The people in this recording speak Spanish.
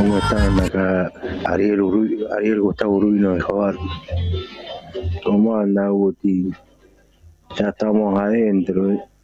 ¿Cómo están acá? Ariel Gustavo Urbino de Jobar. ¿Cómo anda, Guti? Ya estamos adentro, ¿eh?